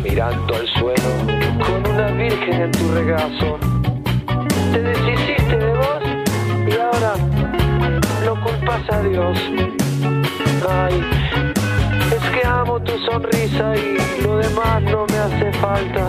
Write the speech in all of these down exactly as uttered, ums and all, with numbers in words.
mirando al suelo, con una virgen en tu regazo. Te deshiciste de vos y ahora lo culpas a Dios. Ay, es que amo tu sonrisa y lo demás no me hace falta.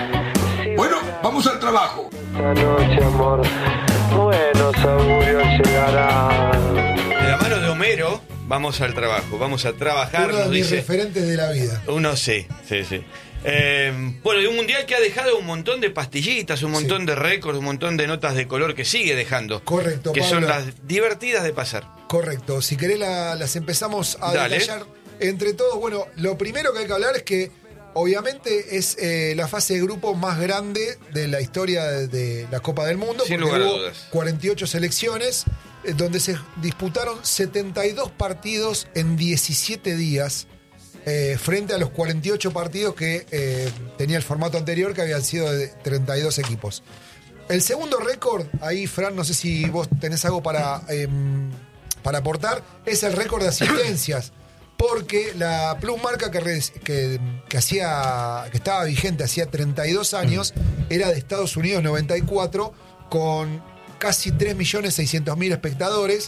Si bueno, vamos al trabajo. Esta noche, amor, buenos augurios llegarán. De la mano de Homero, vamos al trabajo, vamos a trabajar. Uno de nos mis dice, referentes de la vida. Uno sí, sí, sí. Eh, bueno, de un mundial que ha dejado un montón de pastillitas, un montón sí. de récords, un montón de notas de color que sigue dejando. Correcto, que Pablo. son las divertidas de pasar. Correcto, si querés la, las empezamos a Dale. detallar entre todos. Bueno, lo primero que hay que hablar es que obviamente es eh, la fase de grupo más grande de la historia de, de la Copa del Mundo. Sin porque lugar a hubo dudas. cuarenta y ocho selecciones, eh, donde se disputaron setenta y dos partidos en diecisiete días. Eh, frente a los cuarenta y ocho partidos que eh, tenía el formato anterior, que habían sido de treinta y dos equipos. El segundo récord, ahí Fran, no sé si vos tenés algo para, eh, para aportar, es el récord de asistencias, porque la Plus Marca que, que, que, hacía, que estaba vigente hacía treinta y dos años era de Estados Unidos, noventa y cuatro, con casi tres millones seiscientos mil espectadores.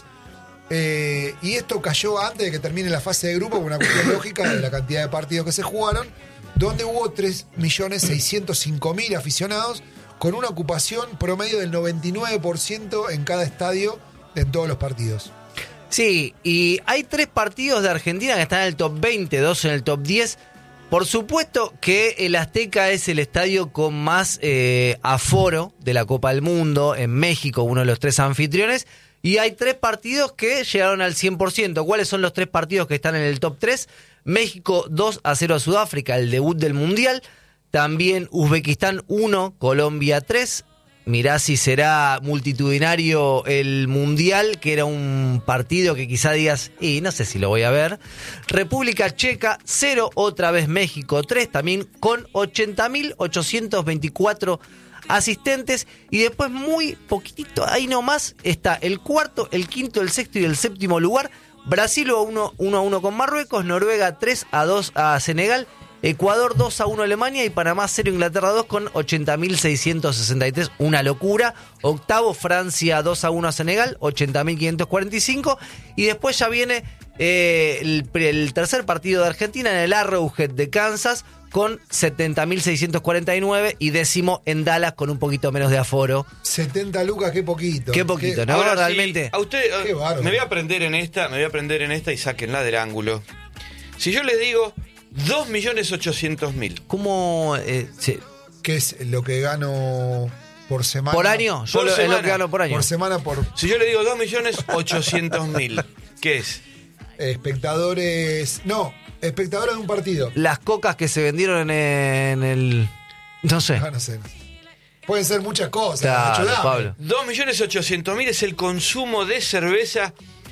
Eh, y esto cayó antes de que termine la fase de grupo por una cuestión lógica de la cantidad de partidos que se jugaron, donde hubo tres millones seiscientos cinco mil aficionados con una ocupación promedio del noventa y nueve por ciento en cada estadio en todos los partidos. Sí, y hay tres partidos de Argentina que están en el top veinte, dos en el top diez. Por supuesto que el Azteca es el estadio con más eh, aforo de la Copa del Mundo en México, uno de los tres anfitriones. Y hay tres partidos que llegaron al cien por ciento. ¿Cuáles son los tres partidos que están en el top tres? México dos a cero a Sudáfrica, el debut del Mundial. También Uzbekistán uno, Colombia tres. Mirá si será multitudinario el Mundial, que era un partido que quizá digas, y no sé si lo voy a ver. República Checa cero, otra vez México tres, también con ochenta mil ochocientos veinticuatro asistentes, y después muy poquitito, ahí nomás está el cuarto, el quinto, el sexto y el séptimo lugar. Brasil uno a uno con Marruecos, Noruega tres a dos a Senegal, Ecuador dos a uno a Alemania y Panamá cero Inglaterra dos con ochenta mil seiscientos sesenta y tres, una locura. Octavo, Francia dos a uno a Senegal, ochenta mil quinientos cuarenta y cinco, y después ya viene eh, el, el tercer partido de Argentina en el Arrowhead de Kansas con setenta mil seiscientos cuarenta y nueve, y décimo en Dallas con un poquito menos de aforo. setenta lucas, qué poquito. Qué poquito, qué, ¿no? Ahora Realmente. Sí, a usted, Qué bárbaro. me voy a aprender en esta, me voy a aprender en esta y sáquenla del ángulo. Si yo les digo dos millones ochocientos mil. ¿Cómo? Eh, sí. ¿Qué es lo que gano por semana? ¿Por año? Yo Por lo, es semana. lo que gano por año. Por semana, por Si yo le digo dos millones ochocientos mil, ¿qué es? eh, espectadores. No, espectadores de un partido. Las cocas que se vendieron en el... No sé. Ah, no sé. Pueden ser muchas cosas. Claro, Nacho, dame. Pablo. dos millones ochocientos mil es el consumo de cerveza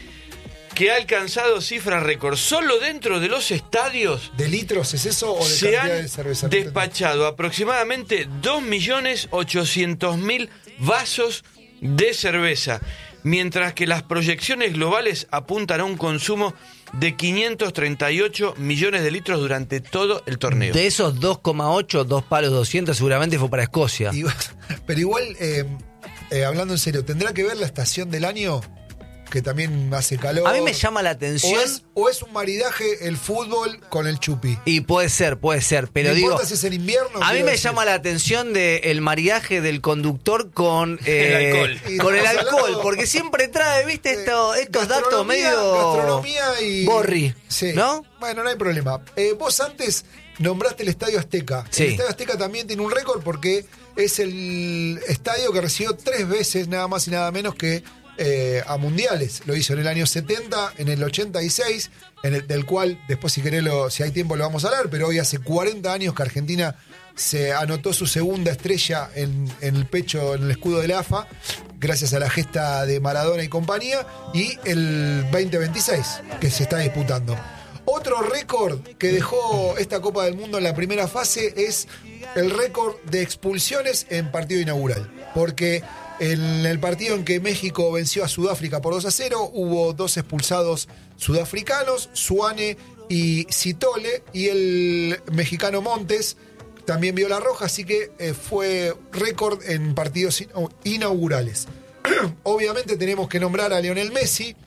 que ha alcanzado cifras récord. Solo dentro de los estadios ¿De litros es eso o de se cantidad han de cerveza? despachado aproximadamente dos millones ochocientos mil vasos de cerveza, mientras que las proyecciones globales apuntan a un consumo de quinientos treinta y ocho millones de litros durante todo el torneo. De esos dos coma ocho, dos palos doscientos seguramente fue para Escocia. Y- pero igual, eh, eh, hablando en serio, ¿tendrá que ver la estación del año? Que también hace calor. A mí me llama la ¿O atención... es, o es un maridaje el fútbol con el chupi? Y puede ser, puede ser, pero no digo... importa si es en invierno. A mí quiero me decir. llama la atención de el maridaje del conductor con eh, El alcohol. Y con el estamos alcohol, hablando- porque siempre trae, viste, esto, estos datos Gastronomía- medio Gastronomía y... borri, Sí. ¿no? Bueno, no hay problema. Eh, vos antes nombraste el Estadio Azteca. Sí. El Estadio Azteca también tiene un récord porque es el estadio que recibió tres veces, nada más y nada menos que eh, a mundiales. Lo hizo en el año setenta, en el ochenta y seis, en el, del cual después si querés, lo, si hay tiempo lo vamos a hablar, pero hoy hace cuarenta años que Argentina se anotó su segunda estrella en, en el pecho, en el escudo del A F A, gracias a la gesta de Maradona y compañía, y el veinte veintiséis que se está disputando. Otro récord que dejó esta Copa del Mundo en la primera fase es el récord de expulsiones en partido inaugural, porque en el partido en que México venció a Sudáfrica por dos a cero, hubo dos expulsados sudafricanos, Suane y Citole, y el mexicano Montes también vio la roja, así que eh, fue récord en partidos inaugurales. Obviamente tenemos que nombrar a Lionel Messi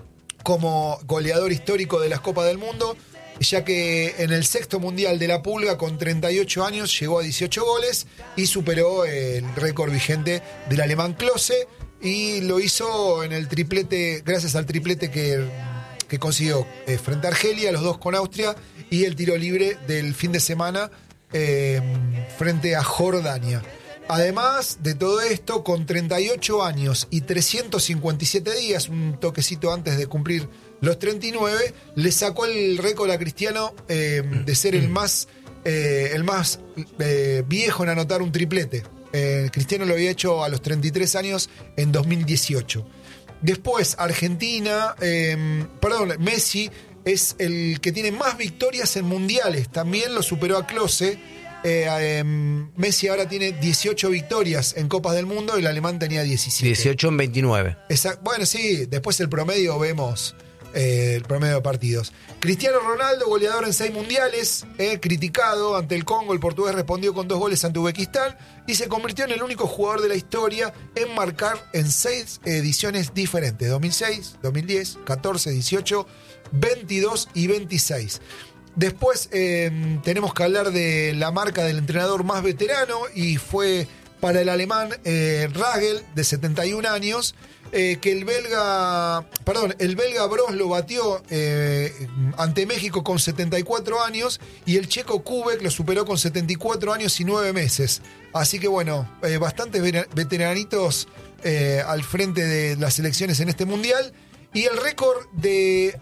como goleador histórico de las Copas del Mundo, ya que en el sexto Mundial de la Pulga, con treinta y ocho años, llegó a dieciocho goles y superó el récord vigente del alemán Klose, y lo hizo en el triplete, gracias al triplete que, que consiguió eh, frente a Argelia, los dos con Austria, y el tiro libre del fin de semana eh, frente a Jordania. Además de todo esto, con treinta y ocho años y trescientos cincuenta y siete días, un toquecito antes de cumplir los treinta y nueve, le sacó el récord a Cristiano eh, de ser el más, eh, el más eh, viejo en anotar un triplete. Eh, Cristiano lo había hecho a los treinta y tres años en dos mil dieciocho. Después, Argentina, eh, perdón, Messi es el que tiene más victorias en mundiales. También lo superó a Klose. Eh, eh, Messi ahora tiene dieciocho victorias en Copas del Mundo, el alemán tenía diecisiete. dieciocho en veintinueve. Exacto. Bueno, sí, después el promedio vemos eh, el promedio de partidos. Cristiano Ronaldo, goleador en seis mundiales, eh, criticado ante el Congo, el portugués respondió con dos goles ante Uzbekistán y se convirtió en el único jugador de la historia en marcar en seis ediciones diferentes: dos mil seis, dos mil diez, catorce, dieciocho, veintidós y veintiséis. Después eh, tenemos que hablar de la marca del entrenador más veterano, y fue para el alemán eh, Ragel, de setenta y un años, eh, que el belga, perdón, el belga Bros lo batió eh, ante México con setenta y cuatro años, y el checo Kubek lo superó con setenta y cuatro años y nueve meses. Así que bueno, eh, bastantes veteranitos eh, al frente de las selecciones en este mundial, y el récord de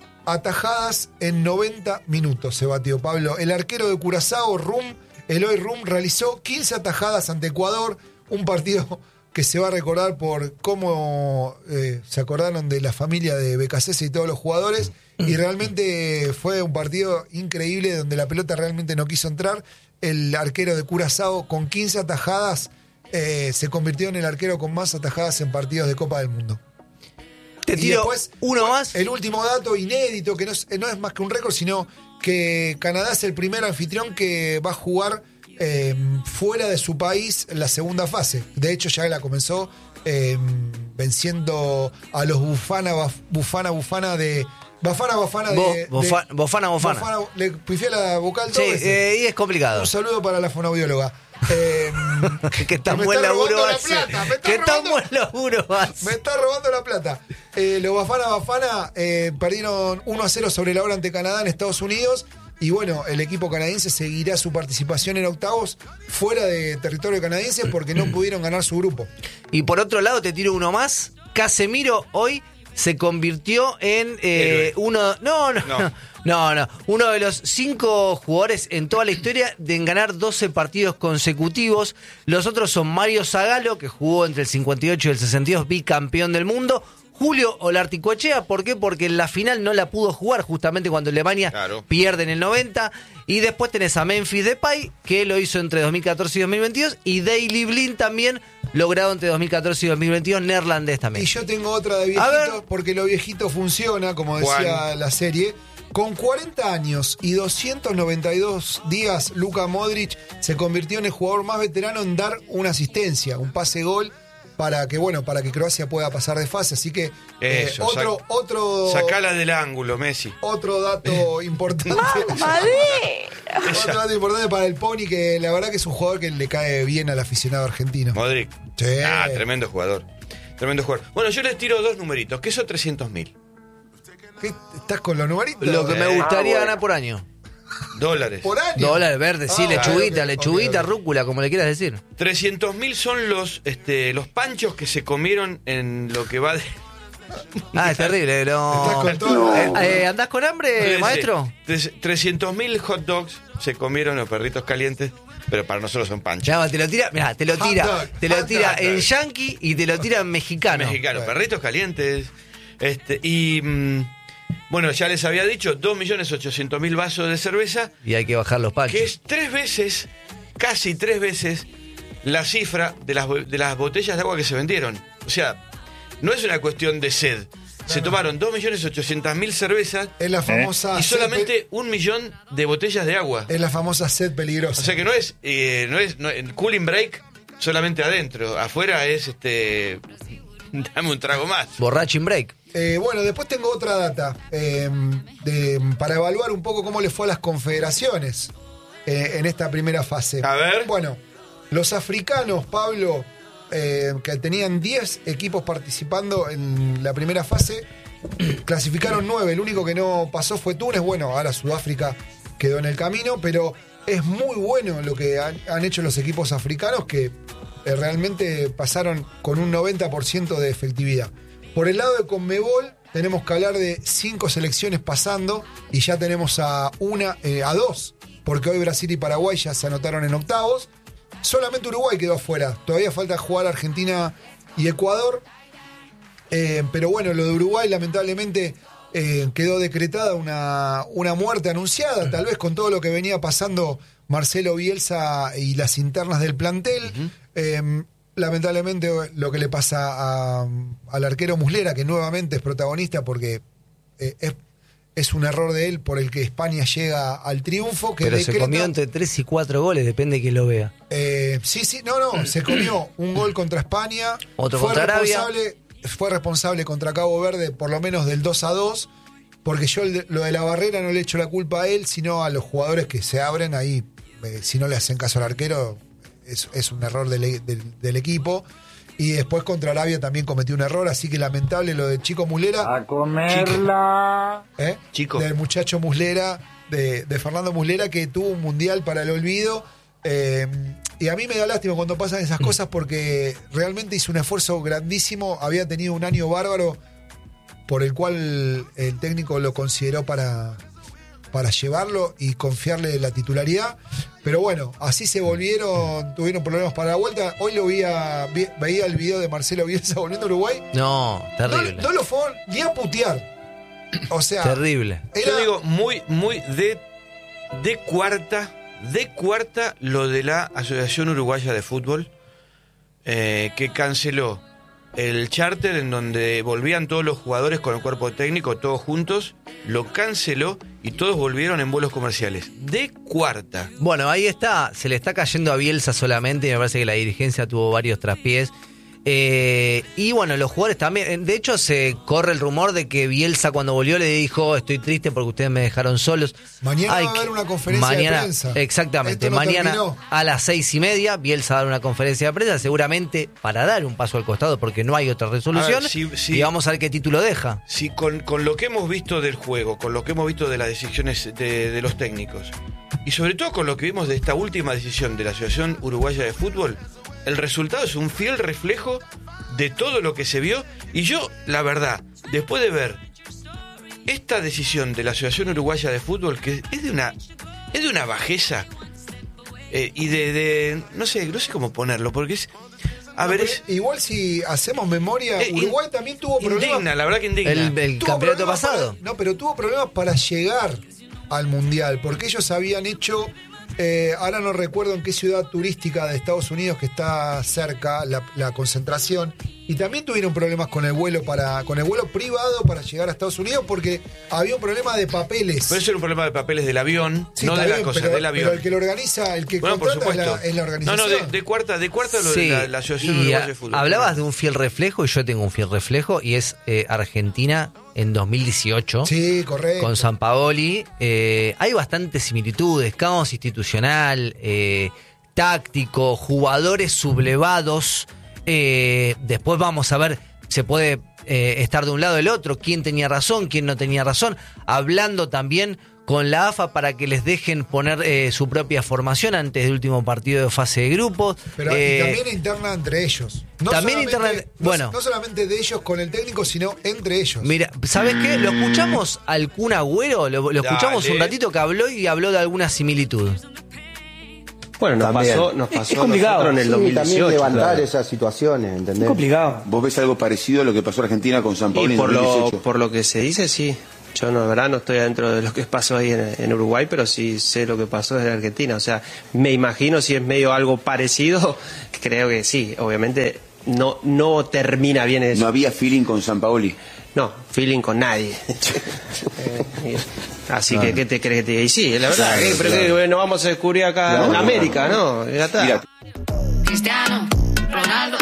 atajadas en noventa minutos se batió, Pablo. El arquero de Curazao, Rum, Eloy Rum, realizó quince atajadas ante Ecuador, un partido que se va a recordar por cómo eh, se acordaron de la familia de Becasese y todos los jugadores, y realmente fue un partido increíble donde la pelota realmente no quiso entrar. El arquero de Curazao, con quince atajadas, eh, se convirtió en el arquero con más atajadas en partidos de Copa del Mundo. Te Y tiro después, uno más. El último dato inédito, que no es, no es más que un récord, sino que Canadá es el primer anfitrión que va a jugar eh, fuera de su país en la segunda fase. De hecho, ya la comenzó eh, venciendo a los Bufana, Bufana, Bufana de... Bafana, Bafana de, Bo, de- bofa, bofana, bofana. Bofana, le pifié la vocal Sí, dos veces. eh, y es complicado. Un saludo para la fonoaudióloga. Eh, Que tan me buen está laburo robando la hace. plata, me está Que tan robando- buen laburo hace. Me está robando la plata. Eh, los Bafana Bafana eh, perdieron uno a cero sobre la hora ante Canadá en Estados Unidos. Y bueno, el equipo canadiense seguirá su participación en octavos fuera de territorio canadiense porque no pudieron ganar su grupo. Y por otro lado, te tiro uno más. Casemiro hoy se convirtió en eh, Héroe. uno. No, no, No. no. No, no. Uno de los cinco jugadores en toda la historia de en ganar doce partidos consecutivos. Los otros son Mario Zagallo, que jugó entre el cincuenta y ocho y el sesenta y dos, bicampeón del mundo. Julio Olarticoechea, ¿por qué? Porque en la final no la pudo jugar justamente cuando Alemania Claro. pierde en el noventa. Y después tenés a Memphis Depay, que lo hizo entre dos mil catorce y dos mil veintidós. Y Daley Blind también, logrado entre dos mil catorce y dos mil veintidós, neerlandés también. Y yo tengo otra de A viejito, ver. porque lo viejito funciona, como decía Juan. la serie. Con cuarenta años y doscientos noventa y dos días, Luka Modric se convirtió en el jugador más veterano en dar una asistencia, un pase gol, para que, bueno, para que Croacia pueda pasar de fase. Así que eh, Eso, otro, sac- otro, Sacala del ángulo, Messi. otro dato importante. Otro dato importante para el Pony, que la verdad que es un jugador que le cae bien al aficionado argentino. Modric. Sí. Ah, tremendo jugador. Tremendo jugador. Bueno, yo les tiro dos numeritos, que son trescientos mil ¿Qué? ¿Estás con los numeritos? Lo que me Eh. gustaría Ah, bueno. ganar por año. dólares. Por año. Dólar verde, sí, Ah, lechuguita, ok, lechuguita, ok, ok. rúcula, como le quieras decir. trescientos mil son los, este, los panchos que se comieron en lo que va de... Ah, es terrible. No. Estás con todo. Eh, eh, ¿Andás con hambre, maestro? trescientos mil hot dogs se comieron los perritos calientes, pero para nosotros son panchos. Ya, te lo tira, mirá, te lo Hot tira, dog, te lo hot tira dog. en yankee y te lo tira en mexicano. Mexicanos, Bueno. perritos calientes. Este, y mm, bueno, ya les había dicho, dos millones ochocientos mil vasos de cerveza, Y hay que bajar los panchos. que es tres veces, casi tres veces, la cifra de las, bo- de las botellas de agua que se vendieron. O sea, no es una cuestión de sed, se tomaron dos millones ochocientas mil cervezas Es la famosa y sed solamente pe- un millón de botellas de agua. es la famosa sed peligrosa. O sea que no es, eh, no es no, el cooling break solamente adentro. Afuera es este. Dame un trago más. Borrachín break. Eh, bueno, después tengo otra data eh, de- para evaluar un poco cómo le fue a las confederaciones eh, en esta primera fase. A ver. Bueno, los africanos, Pablo, eh, que tenían diez equipos participando en la primera fase, clasificaron nueve. El único que no pasó fue Túnez. Bueno, ahora Sudáfrica quedó en el camino, pero es muy bueno lo que han, han hecho los equipos africanos, que eh, realmente pasaron con un noventa por ciento de efectividad. Por el lado de Conmebol tenemos que hablar de cinco selecciones pasando y ya tenemos a una, eh, a dos, porque hoy Brasil y Paraguay ya se anotaron en octavos. Solamente Uruguay quedó afuera. Todavía falta jugar Argentina y Ecuador. Eh, pero bueno, lo de Uruguay lamentablemente eh, quedó decretada una, una muerte anunciada, tal vez con todo lo que venía pasando Marcelo Bielsa y las internas del plantel. Uh-huh. Eh, lamentablemente lo que le pasa a, al arquero Muslera, que nuevamente es protagonista porque eh, es, es un error de él por el que España llega al triunfo. Que Pero decreta, se comió entre tres y cuatro goles, depende de quién lo vea. Eh, sí, sí, no, no, se comió un gol contra España. Otro fue contra Arabia. responsable, fue responsable contra Cabo Verde por lo menos del dos a dos, porque yo el, lo de la barrera no le echo la culpa a él, sino a los jugadores que se abren ahí. Eh, si no le hacen caso al arquero, es, es un error del, del, del equipo. Y después contra Arabia también cometió un error, así que lamentable lo de Chico Muslera. A comerla. ¿Eh? Chico. Del muchacho Muslera, de, de Fernando Muslera, que tuvo un mundial para el olvido. Eh, y a mí me da lástima cuando pasan esas cosas porque realmente hizo un esfuerzo grandísimo. Había tenido un año bárbaro por el cual el técnico lo consideró para, para llevarlo y confiarle la titularidad. Pero bueno, así se volvieron, tuvieron problemas para la vuelta. Hoy lo veía, vi, veía el video de Marcelo Bielsa volviendo a Uruguay. No, terrible. No, no lo fue ni a putear. O sea, terrible. Era, Yo digo, muy, muy de, de cuarta, de cuarta lo de la Asociación Uruguaya de Fútbol, eh, que canceló el charter en donde volvían todos los jugadores con el cuerpo técnico, todos juntos, lo canceló y todos volvieron en vuelos comerciales. De cuarta. Bueno, ahí está, se le está cayendo a Bielsa solamente y me parece que la dirigencia tuvo varios traspiés. Eh, y bueno, los jugadores también. De hecho, se corre el rumor de que Bielsa cuando volvió le dijo: estoy triste porque ustedes me dejaron solos. Mañana Hay va a haber que... una conferencia mañana, de prensa. Exactamente, Esto no mañana terminó. a las seis y media Bielsa va a dar una conferencia de prensa, seguramente para dar un paso al costado porque no hay otra resolución. Ver, sí, sí. Y vamos a ver qué título deja. Sí, con, con lo que hemos visto del juego, con lo que hemos visto de las decisiones de, de los técnicos, y sobre todo con lo que vimos de esta última decisión de la Asociación Uruguaya de Fútbol, el resultado es un fiel reflejo de todo lo que se vio. Y yo, la verdad, después de ver esta decisión de la Asociación Uruguaya de Fútbol, que es de una es de una bajeza eh, y de, de no sé no sé cómo ponerlo, porque es a No, ver pero es igual si hacemos memoria, eh, Uruguay in- también tuvo problemas. indigna, la verdad que indigna. El, el Tuvo campeonato problemas pasado. para- no, pero tuvo problemas para llegar al Mundial, porque ellos habían hecho, eh, ahora no recuerdo en qué ciudad turística de Estados Unidos que está cerca la, la concentración, y también tuvieron problemas con el vuelo para con el vuelo privado para llegar a Estados Unidos porque había un problema de papeles. Pero eso era un problema de papeles del avión, Sí, no está de la bien, cosa, pero, del avión. pero el que lo organiza, el que Bueno, por contrata es supuesto. la, es la organización. No, no, de, de cuarta, de cuarta lo Sí, de la, la Asociación y Uruguaya a- de Fútbol. hablabas de un fiel reflejo y yo tengo un fiel reflejo y es eh, Argentina en dos mil dieciocho. Sí, correcto. Con Sampaoli. Eh, hay bastantes similitudes, caos institucional, eh, táctico, jugadores sublevados. Eh, después vamos a ver, se puede eh, estar de un lado o del otro, quién tenía razón, quién no tenía razón, hablando también con la A F A para que les dejen poner eh, su propia formación antes del último partido de fase de grupos. Pero Eh, y también interna entre ellos. No también solamente- interna- no- bueno. No solamente de ellos con el técnico, sino entre ellos. Mira, ¿sabes qué? Lo escuchamos al Kun Agüero, lo, lo escuchamos Dale. un ratito que habló y habló de alguna similitud. Bueno, nos También. pasó, nos Es- pasó es a complicado. nosotros en el Sí, dos mil dieciocho. también levantar claro. esas situaciones, Es ¿entendés? complicado. ¿Vos ves algo parecido a lo que pasó en Argentina con San Paolo Y en por dos mil lo, dieciocho? por lo que se dice, sí. Yo no, la verdad no estoy adentro de lo que pasó ahí en, en Uruguay, pero sí sé lo que pasó desde Argentina. O sea, me imagino si es medio algo parecido, creo que sí. Obviamente no, no termina bien eso. ¿No había feeling con San Paoli? no, feeling con nadie. eh, así claro. que, ¿qué te crees que te diga? Y sí, la verdad, claro, eh, pero claro. que no vamos a descubrir acá claro, en América, ¿no? ¿no? Ya está. Mira. Cristiano Ronaldo.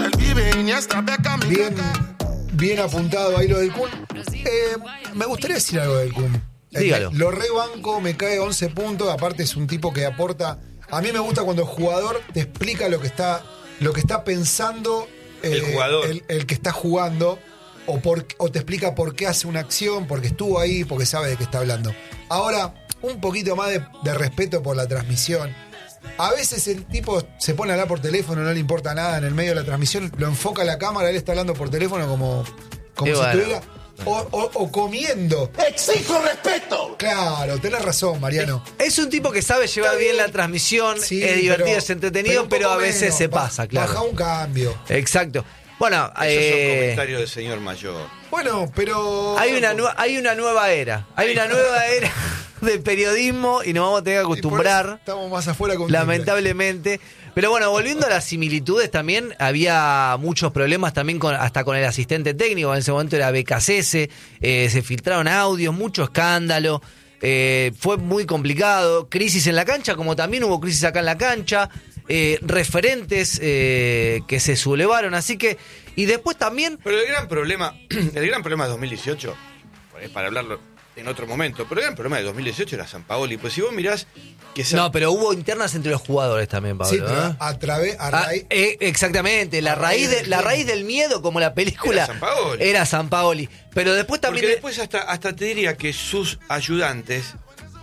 Bien, bien apuntado ahí lo del Kun. Eh, me gustaría decir algo del Kun. Dígalo. Lo rebanco, me cae once puntos. Aparte es un tipo que aporta. A mí me gusta cuando el jugador te explica lo que está, lo que está pensando eh, el jugador, el, el que está jugando, o, por, o te explica por qué hace una acción, porque estuvo ahí, porque sabe de qué está hablando. Ahora, un poquito más de, de respeto por la transmisión. A veces el tipo se pone a hablar por teléfono, no le importa nada en el medio de la transmisión, lo enfoca a la cámara, él está hablando por teléfono como, como si bueno. estuviera. O, o, o comiendo. ¡Exijo respeto! Claro, tenés razón, Mariano. Es un tipo que sabe llevar bien. bien la transmisión, sí, es divertido, pero, es entretenido, pero, pero a veces menos, se pasa, claro. Baja un cambio. Exacto. Bueno, esos eh, son comentarios del señor mayor. Bueno, pero hay una nu- hay una nueva era, hay una nueva era de periodismo y nos vamos a tener que acostumbrar. Estamos más afuera con lamentablemente. Pero bueno, volviendo a las similitudes también, había muchos problemas también con, hasta con el asistente técnico, en ese momento era B K C S, eh, se filtraron audios, mucho escándalo, eh, fue muy complicado, crisis en la cancha, como también hubo crisis acá en la cancha, eh, referentes eh, que se sublevaron, así que, y después también... Pero el gran problema, el gran problema de dos mil dieciocho, para hablarlo en otro momento, pero el gran problema de dos mil dieciocho era Sampaoli, pues si vos mirás que San... No, pero hubo internas entre los jugadores también, Pablo. Sí, pero ¿eh? a través a raíz... ah, eh, exactamente, la raíz de, la raíz del miedo, como la película, era Sampaoli. Era Sampaoli. Pero después también... Porque después hasta, hasta te diría que sus ayudantes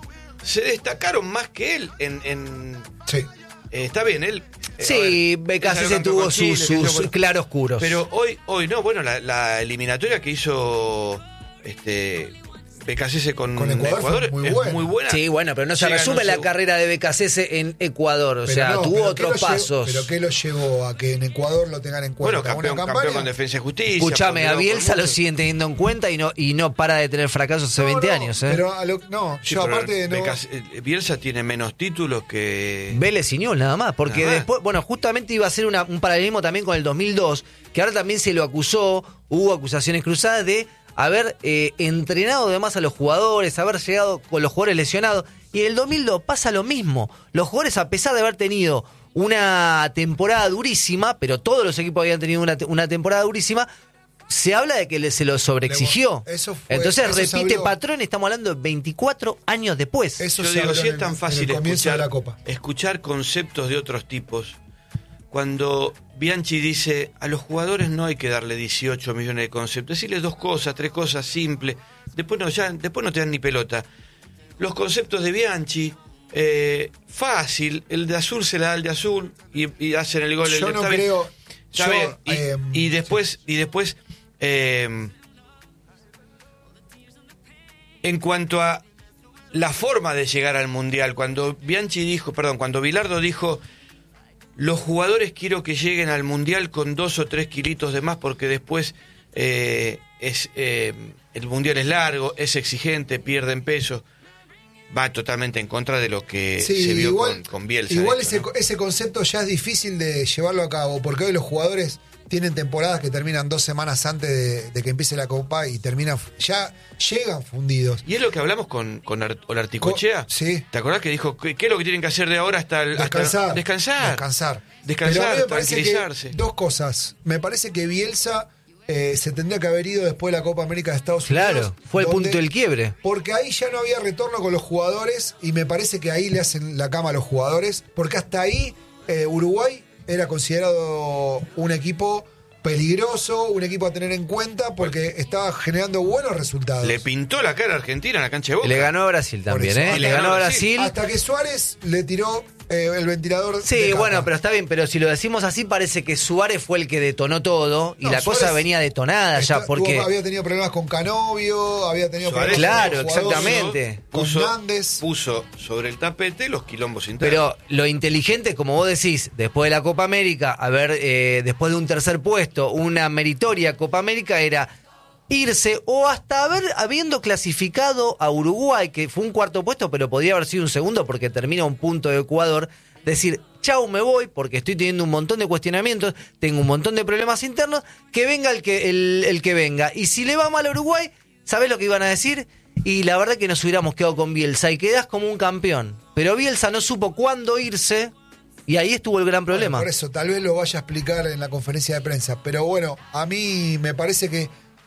se destacaron más que él en... en... Sí. Eh, está bien, él... Eh, sí, B K C S tuvo sus, Chile, sus claroscuros. Pero hoy, hoy no, bueno, la, la eliminatoria que hizo... este B K C S con, con Ecuador, Ecuador muy es buena. muy buena. Sí, bueno, pero no se Llega, resume no la se... carrera de B K C S en Ecuador, o pero sea, no, tuvo otros pasos. Llevó, pero ¿qué lo llevó a que en Ecuador lo tengan en cuenta? Bueno, campeón, ¿Una campeón con Defensa y Justicia. Escuchame, a Bielsa lo siguen teniendo en cuenta y no y no para de tener fracasos hace no, veinte no, años. ¿eh? Pero a lo, no, sí, yo pero aparte no... Becas, Bielsa tiene menos títulos que... Vélez y Newell's nada más, porque nada más. después, bueno, justamente iba a ser una, un paralelismo también con el dos mil dos, que ahora también se lo acusó, hubo acusaciones cruzadas de haber eh, entrenado además a los jugadores, haber llegado con los jugadores lesionados. Y en el dos mil dos pasa lo mismo. Los jugadores, a pesar de haber tenido una temporada durísima, pero todos los equipos habían tenido una, una temporada durísima, se habla de que le, se lo sobreexigió. Eso fue, Entonces eso repite patrón, estamos hablando de veinticuatro años después. Eso Yo se digo, si es en tan el, fácil en el comienzo escuchar, de la Copa. escuchar conceptos de otros tipos, cuando Bianchi dice a los jugadores no hay que darle dieciocho millones de conceptos, decirles dos cosas, tres cosas simples, después no, ya, después no te dan ni pelota. Los conceptos de Bianchi, eh, fácil, el de azul se la da al de azul y, y hacen el gol. Yo el, no está creo... bien, está yo, bien. Y, eh, y después, y después eh, en cuanto a la forma de llegar al Mundial, cuando Bianchi dijo, perdón, cuando Bilardo dijo... Los jugadores quiero que lleguen al Mundial con dos o tres kilitos de más porque después eh, es eh, el Mundial es largo, es exigente, pierden peso. Va totalmente en contra de lo que sí, se vio igual, con, con Bielsa. Igual esto, ese, ¿no? ese concepto ya es difícil de llevarlo a cabo porque hoy los jugadores tienen temporadas que terminan dos semanas antes de, de que empiece la Copa y terminan, ya llegan fundidos. Y es lo que hablamos con, con Ar- Olarticochea. Sí. ¿Te acordás que dijo ¿qué, qué es lo que tienen que hacer de ahora hasta el Descansar. hasta, descansar? Descansar. Descansar, Pero a mí me parece tranquilizarse. que dos cosas. Me parece que Bielsa eh, se tendría que haber ido después de la Copa América de Estados Claro, Unidos. fue el donde- punto del quiebre. Porque ahí ya no había retorno con los jugadores y me parece que ahí le hacen la cama a los jugadores. Porque hasta ahí eh, Uruguay era considerado un equipo peligroso, un equipo a tener en cuenta porque estaba generando buenos resultados. Le pintó la cara a Argentina en la cancha de Boca. Le ganó a Brasil también, Por eso. ¿eh? Y Le ganó a Brasil. Hasta que Suárez le tiró eh, el ventilador. Sí, de capa. bueno, pero está bien, pero si lo decimos así parece que Suárez fue el que detonó todo y No, la cosa Suárez venía detonada Está- ya porque... tuvo- había tenido problemas con Canovio, había tenido Suárez, problemas Claro, con los jugadores. exactamente. Con Puso, Nández. puso sobre el tapete los quilombos internos. Pero lo inteligente, como vos decís, después de la Copa América, haber, eh, después de un tercer puesto, una meritoria Copa América era irse o hasta haber habiendo clasificado a Uruguay, que fue un cuarto puesto, pero podría haber sido un segundo porque termina un punto de Ecuador, decir, chau, me voy, porque estoy teniendo un montón de cuestionamientos, tengo un montón de problemas internos, que venga el que, el, el que venga. Y si le va mal a Uruguay, ¿sabés lo que iban a decir? Y la verdad que nos hubiéramos quedado con Bielsa y quedás como un campeón. Pero Bielsa no supo cuándo irse y ahí estuvo el gran problema. Bueno, por eso, tal vez lo vaya a explicar en la conferencia de prensa. Pero bueno, a mí me parece que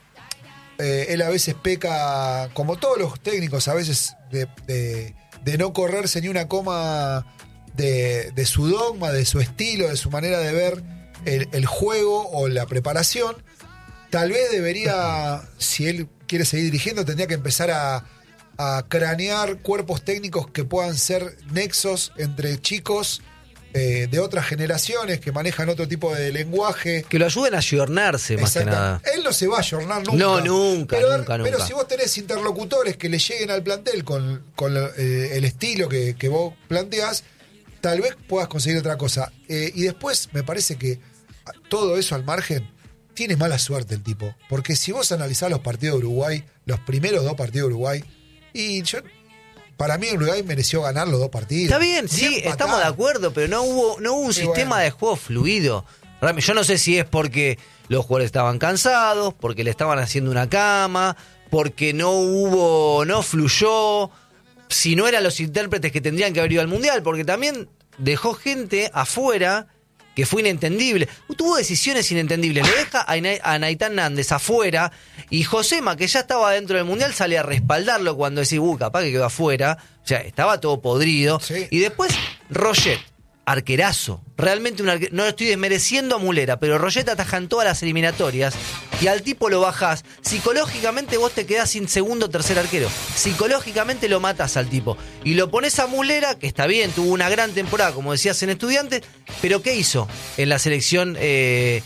eh, él a veces peca, como todos los técnicos, a veces de, de, de no correrse ni una coma de, de su dogma, de su estilo, de su manera de ver el, el juego o la preparación. Tal vez debería, si él quiere seguir dirigiendo, tendría que empezar a, a cranear cuerpos técnicos que puedan ser nexos entre chicos eh, de otras generaciones que manejan otro tipo de lenguaje. Que lo ayuden a ayornarse, más que nada. Él no se va a ayornar nunca. No, nunca, pero, nunca, pero nunca. si vos tenés interlocutores que le lleguen al plantel con, con eh, el estilo que, que vos planteás, tal vez puedas conseguir otra cosa. Eh, y después me parece que todo eso al margen, tiene mala suerte el tipo. Porque si vos analizás los partidos de Uruguay, los primeros dos partidos de Uruguay, y yo, para mí Uruguay mereció ganar los dos partidos. Está bien, sí, estamos de acuerdo, pero no hubo, no hubo un Sí, sistema bueno. de juego fluido. Yo no sé si es porque los jugadores estaban cansados, porque le estaban haciendo una cama, porque no hubo, no fluyó, si no eran los intérpretes que tendrían que haber ido al Mundial, porque también dejó gente afuera que fue inentendible. Tuvo decisiones inentendibles. Lo deja a, Ina- a Naitán Nández afuera y Josema, que ya estaba dentro del Mundial, sale a respaldarlo cuando decís, uh, capaz que quedó afuera. O sea, estaba todo podrido. Sí. Y después, Roget, arquerazo. Realmente un arquerazo. No estoy desmereciendo a Mulera, pero Roget ataja en todas las eliminatorias y al tipo lo bajás. Psicológicamente vos te quedás sin segundo o tercer arquero. Psicológicamente lo matás al tipo. Y lo pones a Mulera, que está bien, tuvo una gran temporada, como decías en Estudiantes, pero ¿qué hizo en la selección eh,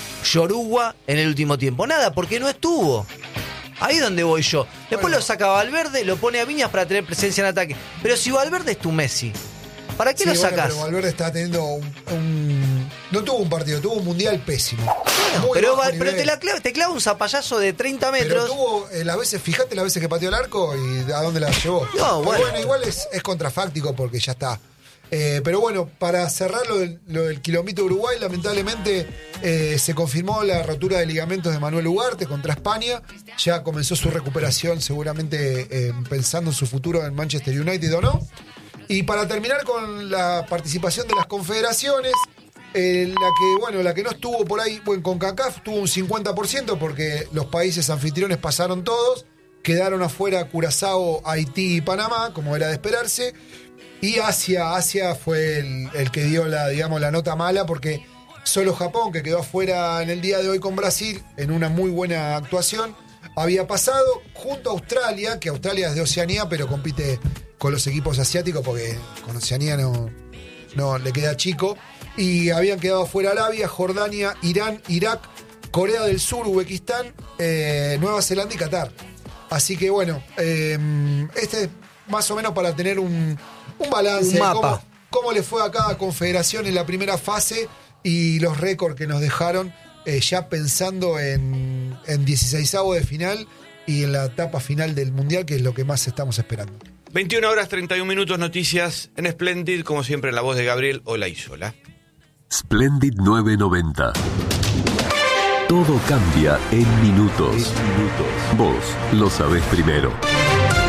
Yoruba en el último tiempo? Nada, porque no estuvo. Ahí es donde voy yo. Después Bueno. lo saca Valverde, lo pone a Viñas para tener presencia en ataque. Pero si Valverde es tu Messi, ¿para qué Sí, lo bueno, sacás? pero Valverde está teniendo un, un- no tuvo un partido, tuvo un mundial pésimo. Muy Pero, bajo va- pero nivel. te, la clava, te clava un zapallazo de treinta Pero metros. tuvo eh, las veces, fíjate las veces que pateó el arco y a dónde la llevó. No, Pero bueno. igual es, es contrafáctico porque ya está. Eh, pero bueno, para cerrar lo del, lo del kilómetro de Uruguay, lamentablemente eh, se confirmó la rotura de ligamentos de Manuel Ugarte contra España. Ya comenzó su recuperación, seguramente eh, pensando en su futuro en Manchester United o no. Y para terminar con la participación de las confederaciones, eh, la que bueno la que no estuvo por ahí, bueno, con CONCACAF tuvo un cincuenta por ciento porque los países anfitriones pasaron todos, quedaron afuera Curazao, Haití y Panamá, como era de esperarse, y Asia, Asia fue el, el que dio la, digamos, la nota mala porque solo Japón, que quedó afuera en el día de hoy con Brasil, en una muy buena actuación, había pasado junto a Australia, que Australia es de Oceanía, pero compite con los equipos asiáticos porque con Oceanía no, no le queda chico. Y habían quedado fuera Arabia, Jordania, Irán, Irak, Corea del Sur, Uzbekistán, eh, Nueva Zelanda y Qatar. Así que bueno, eh, este es más o menos para tener un, un balance Un de mapa. cómo, cómo le fue a cada confederación en la primera fase y los récords que nos dejaron eh, ya pensando en, en dieciseisavo de final y en la etapa final del Mundial, que es lo que más estamos esperando. veintiuna horas treinta y un minutos, noticias en Splendid, como siempre en la voz de Gabriel Olaizola. Splendid novecientos noventa. Todo cambia en minutos. Vos lo sabés primero.